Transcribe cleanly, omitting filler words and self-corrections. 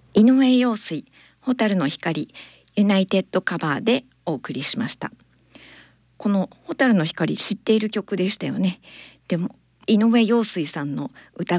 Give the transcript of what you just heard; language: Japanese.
井上陽水蛍の光ユナイテッドカバーでお送りしました。この蛍の光知っている曲でしたよね。でも井上陽水さんの歌